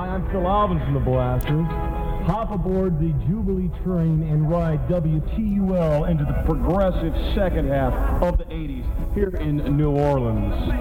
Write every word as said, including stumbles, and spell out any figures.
Hi, I'm Phil Alvin from the Blasters. Hop aboard the Jubilee train and ride W T U L into the progressive second half of the eighties here in New Orleans.